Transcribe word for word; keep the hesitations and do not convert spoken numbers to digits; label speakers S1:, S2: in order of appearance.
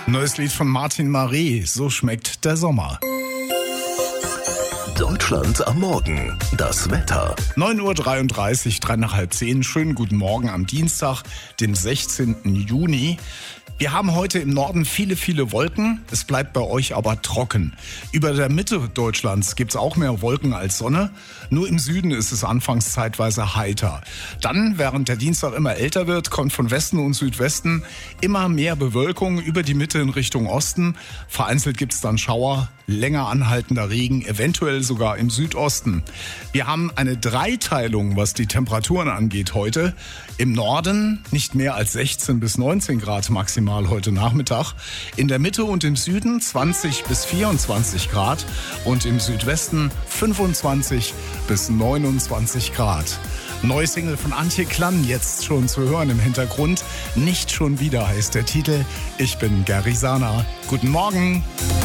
S1: Neues Lied von Martin Marais, so schmeckt der Sommer.
S2: Deutschland am Morgen, das Wetter.
S1: neun Uhr dreiunddreißig, drei nach halb zehn. Schönen guten Morgen am Dienstag, dem sechzehnten Juni. Wir haben heute im Norden viele, viele Wolken. Es bleibt bei euch aber trocken. Über der Mitte Deutschlands gibt es auch mehr Wolken als Sonne. Nur im Süden ist es anfangs zeitweise heiter. Dann, während der Dienstag immer älter wird, kommt von Westen und Südwesten immer mehr Bewölkung über die Mitte in Richtung Osten. Vereinzelt gibt es dann Schauer, länger anhaltender Regen, eventuell sogar im Südosten. Wir haben eine Dreiteilung, was die Temperaturen angeht heute. Im Norden nicht mehr als sechzehn bis neunzehn Grad maximal heute Nachmittag. In der Mitte und im Süden zwanzig bis vierundzwanzig Grad und im Südwesten fünfundzwanzig bis neunundzwanzig Grad. Neue Single von Antje Klann jetzt schon zu hören im Hintergrund. Nicht schon wieder heißt der Titel. Ich bin Gary Sana. Guten Morgen.